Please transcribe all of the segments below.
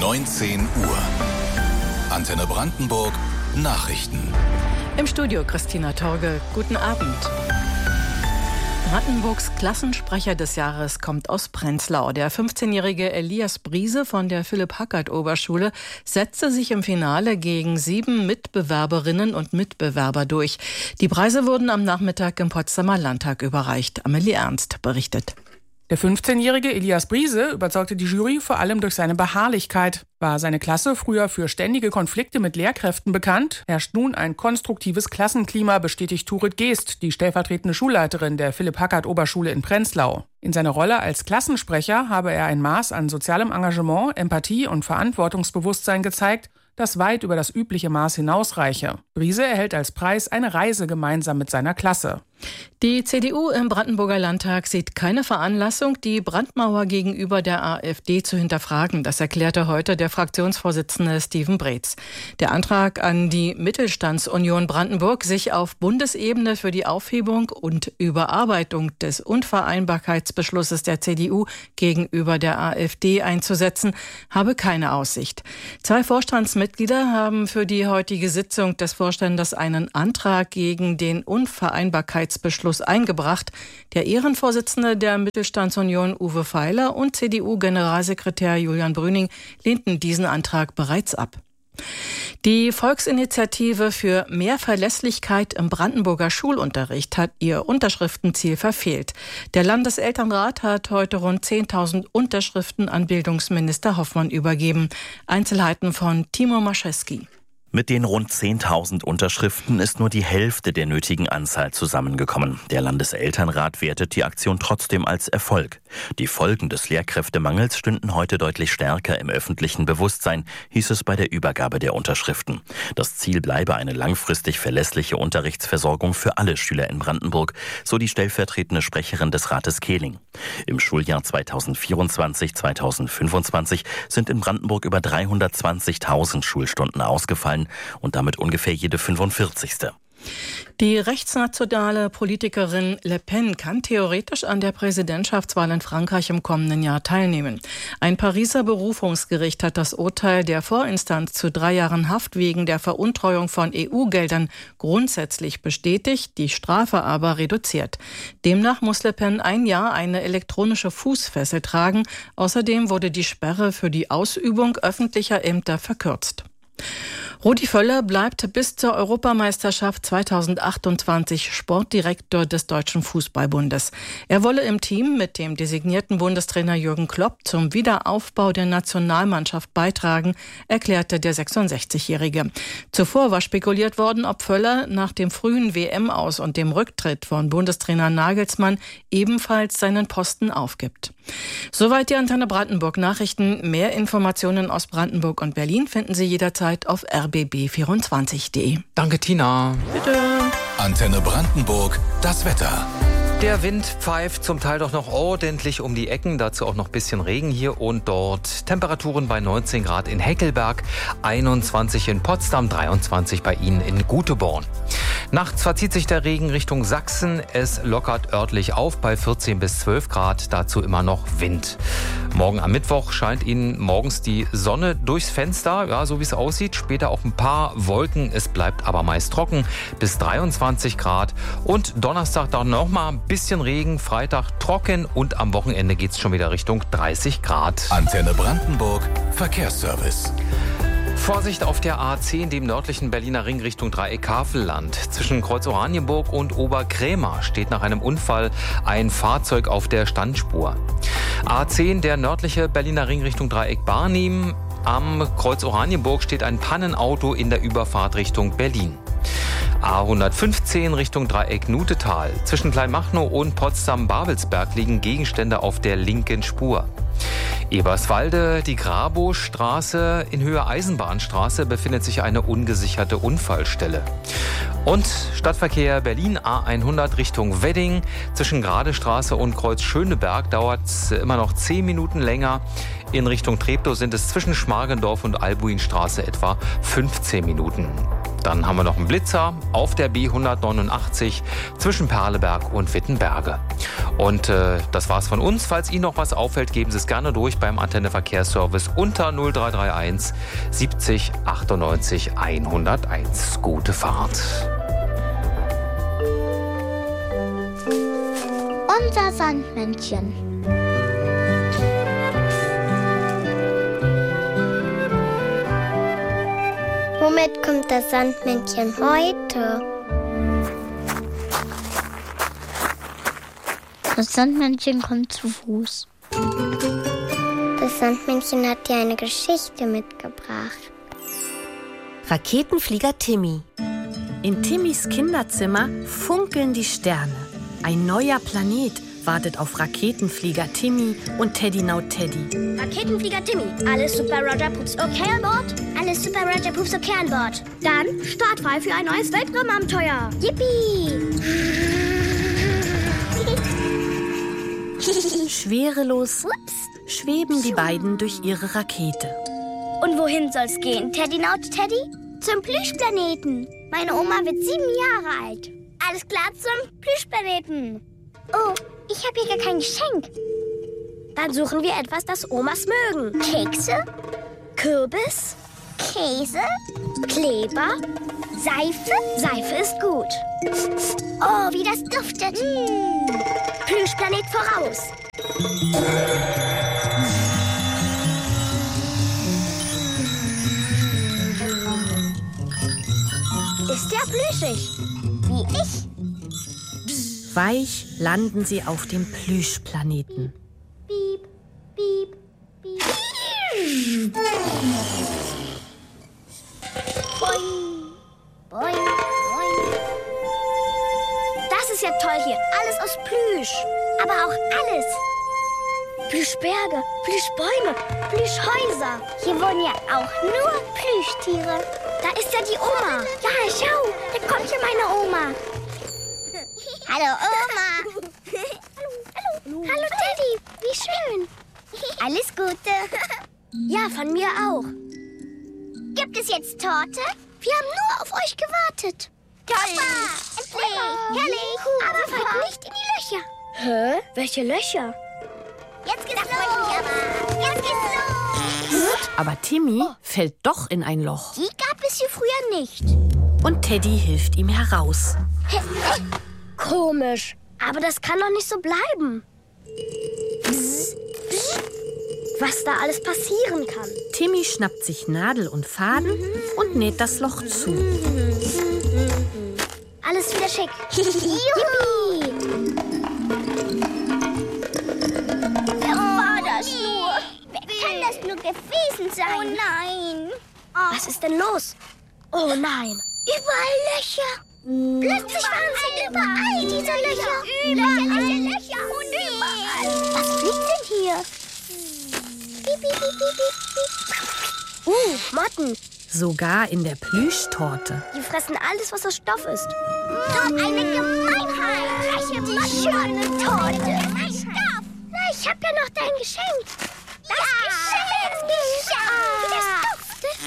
19 Uhr. Antenne Brandenburg Nachrichten. Im Studio Christina Torge. Guten Abend. Brandenburgs Klassensprecher des Jahres kommt aus Prenzlau. Der 15-jährige Elias Briese von der Philipp-Hackert-Oberschule setzte sich im Finale gegen 7 Mitbewerberinnen und Mitbewerber durch. Die Preise wurden am Nachmittag im Potsdamer Landtag überreicht. Amelie Ernst berichtet. Der 15-jährige Elias Briese überzeugte die Jury vor allem durch seine Beharrlichkeit. War seine Klasse früher für ständige Konflikte mit Lehrkräften bekannt, herrscht nun ein konstruktives Klassenklima, bestätigt Turit Geest, die stellvertretende Schulleiterin der Philipp-Hackert-Oberschule in Prenzlau. In seiner Rolle als Klassensprecher habe er ein Maß an sozialem Engagement, Empathie und Verantwortungsbewusstsein gezeigt, das weit über das übliche Maß hinausreiche. Briese erhält als Preis eine Reise gemeinsam mit seiner Klasse. Die CDU im Brandenburger Landtag sieht keine Veranlassung, die Brandmauer gegenüber der AfD zu hinterfragen. Das erklärte heute der Fraktionsvorsitzende Steven Breetz. Der Antrag an die Mittelstandsunion Brandenburg, sich auf Bundesebene für die Aufhebung und Überarbeitung des Unvereinbarkeitsbeschlusses der CDU gegenüber der AfD einzusetzen, habe keine Aussicht. 2 Vorstandsmitglieder haben für die heutige Sitzung des Vorstandes einen Antrag gegen den Unvereinbarkeitsbeschluss eingebracht. Der Ehrenvorsitzende der Mittelstandsunion Uwe Feiler und CDU-Generalsekretär Julian Brüning lehnten diesen Antrag bereits ab. Die Volksinitiative für mehr Verlässlichkeit im Brandenburger Schulunterricht hat ihr Unterschriftenziel verfehlt. Der Landeselternrat hat heute rund 10.000 Unterschriften an Bildungsminister Hoffmann übergeben. Einzelheiten von Timo Maschewski. Mit den rund 10.000 Unterschriften ist nur die Hälfte der nötigen Anzahl zusammengekommen. Der Landeselternrat wertet die Aktion trotzdem als Erfolg. Die Folgen des Lehrkräftemangels stünden heute deutlich stärker im öffentlichen Bewusstsein, hieß es bei der Übergabe der Unterschriften. Das Ziel bleibe eine langfristig verlässliche Unterrichtsversorgung für alle Schüler in Brandenburg, so die stellvertretende Sprecherin des Rates Kehling. Im Schuljahr 2024/2025 sind in Brandenburg über 320.000 Schulstunden ausgefallen und damit ungefähr jede 45. Die rechtsnationale Politikerin Le Pen kann theoretisch an der Präsidentschaftswahl in Frankreich im kommenden Jahr teilnehmen. Ein Pariser Berufungsgericht hat das Urteil der Vorinstanz zu 3 Jahren Haft wegen der Veruntreuung von EU-Geldern grundsätzlich bestätigt, die Strafe aber reduziert. Demnach muss Le Pen 1 Jahr eine elektronische Fußfessel tragen. Außerdem wurde die Sperre für die Ausübung öffentlicher Ämter verkürzt. Rudi Völler bleibt bis zur Europameisterschaft 2028 Sportdirektor des Deutschen Fußballbundes. Er wolle im Team mit dem designierten Bundestrainer Jürgen Klopp zum Wiederaufbau der Nationalmannschaft beitragen, erklärte der 66-Jährige. Zuvor war spekuliert worden, ob Völler nach dem frühen WM-Aus und dem Rücktritt von Bundestrainer Nagelsmann ebenfalls seinen Posten aufgibt. Soweit die Antenne Brandenburg Nachrichten. Mehr Informationen aus Brandenburg und Berlin finden Sie jederzeit auf rbb24.de. Danke, Tina. Bitte. Antenne Brandenburg, das Wetter. Der Wind pfeift zum Teil doch noch ordentlich um die Ecken, dazu auch noch ein bisschen Regen hier und dort. Temperaturen bei 19 Grad in Heckelberg, 21 in Potsdam, 23 bei Ihnen in Guteborn. Nachts verzieht sich der Regen Richtung Sachsen. Es lockert örtlich auf bei 14 bis 12 Grad, dazu immer noch Wind. Morgen am Mittwoch scheint Ihnen morgens die Sonne durchs Fenster, ja, so wie es aussieht. Später auch ein paar Wolken, es bleibt aber meist trocken bis 23 Grad. Und Donnerstag dann nochmal ein bisschen Regen, Freitag trocken und am Wochenende geht es schon wieder Richtung 30 Grad. Antenne Brandenburg, Verkehrsservice. Vorsicht auf der A10, dem nördlichen Berliner Ring Richtung Dreieck Havelland. Zwischen Kreuz Oranienburg und Oberkrämer steht nach einem Unfall ein Fahrzeug auf der Standspur. A10, der nördliche Berliner Ring Richtung Dreieck Barnim. Am Kreuz Oranienburg steht ein Pannenauto in der Überfahrt Richtung Berlin. A115 Richtung Dreieck Nutetal. Zwischen Kleinmachnow und Potsdam-Babelsberg liegen Gegenstände auf der linken Spur. Eberswalde, die Grabow-Straße, in Höhe Eisenbahnstraße befindet sich eine ungesicherte Unfallstelle. Und Stadtverkehr Berlin A100 Richtung Wedding. Zwischen Gradestraße und Kreuz Schöneberg dauert es immer noch 10 Minuten länger. In Richtung Treptow sind es zwischen Schmargendorf und Albuinstraße etwa 15 Minuten. Dann haben wir noch einen Blitzer auf der B189 zwischen Perleberg und Wittenberge. Und das war's von uns. Falls Ihnen noch was auffällt, geben Sie es gerne durch beim Antenne Verkehrsservice unter 0331 70 98 101. Gute Fahrt. Unser Sandmännchen. Womit kommt das Sandmännchen heute? Das Sandmännchen kommt zu Fuß. Das Sandmännchen hat dir eine Geschichte mitgebracht. Raketenflieger Timmy. In Timmys Kinderzimmer funkeln die Sterne. Ein neuer Planet wartet auf Raketenflieger Timmy und Teddy Now Teddy. Raketenflieger Timmy, alles super Roger Pups okay an Bord? Alles super Roger Pups okay an Bord. Dann startfrei für ein neues Weltraumabenteuer. Yippie! Schwerelos schweben die beiden durch ihre Rakete. Und wohin soll's gehen, Teddy Now Teddy? Zum Plüschplaneten. Meine Oma wird 7 Jahre alt. Alles klar zum Plüschplaneten. Oh, ich habe hier gar kein Geschenk. Dann suchen wir etwas, das Omas mögen. Kekse, Kürbis, Käse, Kleber, Seife. Seife ist gut. Oh, wie das duftet. Plüschplanet voraus. Ist der plüschig? Wie ich? Weich landen sie auf dem Plüschplaneten. Piep, piep, piep. Boing, boing, boing. Das ist ja toll hier. Alles aus Plüsch. Aber auch alles. Plüschberge, Plüschbäume, Plüschhäuser. Hier wohnen ja auch nur Plüschtiere. Da ist ja die Oma. Ja, schau, da kommt ja meine Oma. Hallo, Oma. Hallo. Hallo, Teddy. Wie schön. Alles Gute. Ja, von mir auch. Gibt es jetzt Torte? Wir haben nur auf euch gewartet. Toll. Endlich. Herrlich. Aber fallt nicht in die Löcher. Hä? Welche Löcher? Jetzt geht's los. Jetzt geht's los. Aber Timmy fällt doch in ein Loch. Die gab es hier früher nicht. Und Teddy hilft ihm heraus. Komisch. Aber das kann doch nicht so bleiben. Was da alles passieren kann. Timmy schnappt sich Nadel und Faden und näht das Loch zu. Alles wieder schick. Juppie! Wer war das nur? Wer kann das nur gewesen sein? Oh nein. Was ist denn los? Oh nein. Überall Löcher. Plötzlich waren sie überall, diese Löcher. Löcher. Und überall. Was fliegt denn hier? Piep, piep, piep, piep, piep. Motten. Sogar in der Plüschtorte. Die fressen alles, was aus Stoff ist. Doch eine Gemeinheit. Die schöne Torte. Stoff. Na, ich hab ja noch dein Geschenk. Das Geschenk. Das duftet.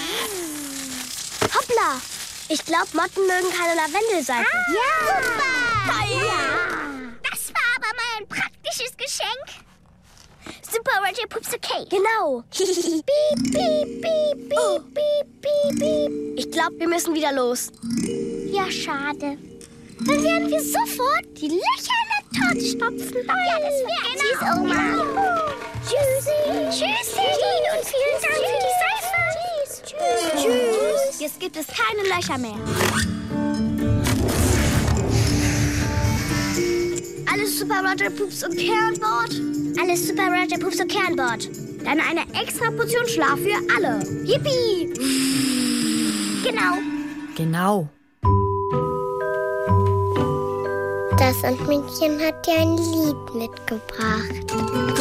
Hoppla. Ich glaube, Motten mögen keine Lavendelseife. Ja. Super. Ja. Das war aber mal ein praktisches Geschenk. Super Roger Pups okay. Genau. Piep, piep, piep, piep, piep, piep, piep. Ich glaube, wir müssen wieder los. Ja, schade. Dann werden wir sofort die Löcher in der Torte stopfen. Ja, das wäre Tschüss, Oma. Tschüssi. Tschüssi. Und vielen Dank für die Seife. Tschüss. Tschüss. Jetzt gibt es keine Löcher mehr. Alles Super Roger Pups und Kernbord? Alles Super Roger Pups und Kernbord. Dann eine extra Portion Schlaf für alle. Yippie! Genau. Genau. Das Sandmännchen hat dir ein Lied mitgebracht.